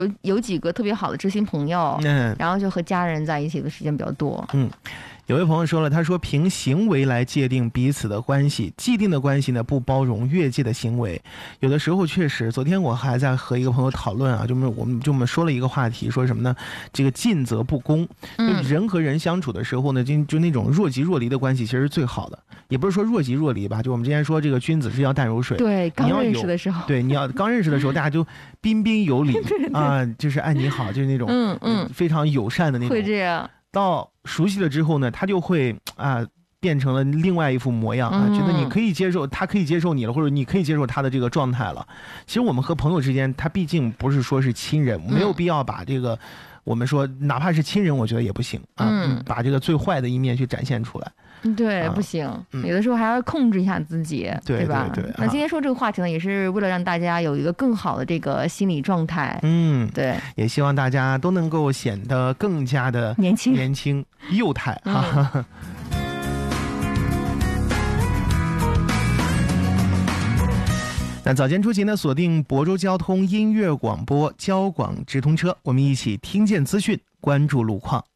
有几个特别好的知心朋友，然后就和家人在一起的时间比较多。 有位朋友说了，他说凭行为来界定彼此的关系，既定的关系呢不包容越界的行为。有的时候确实，昨天我还在和一个朋友讨论啊，我们说了一个话题，说什么呢？这个进则不攻，就人和人相处的时候呢，就那种若即若离的关系其实是最好的。也不是说若即若离吧，就我们之前说这个君子之交淡如水。 对，刚认识的时候， 对，你要刚认识的时候，大家就彬彬有礼啊，就是哎你好，就是那种非常友善的那种。 会这样。 到熟悉了之后呢，他就会变成了另外一副模样啊，觉得你可以接受，他可以接受你了，或者你可以接受他的这个状态了。其实我们和朋友之间，他毕竟不是说是亲人，没有必要把这个我们说哪怕是亲人，我觉得也不行啊，把这个最坏的一面去展现出来。 对，不行，有的时候还要控制一下自己，对吧？ 对。 那今天说这个话题呢，也是为了让大家有一个更好的这个心理状态。对， 也希望大家都能够显得更加的年轻幼态哈。那早间出行呢，锁定亳州交通音乐广播交广直通车，我们一起听见资讯，关注路况。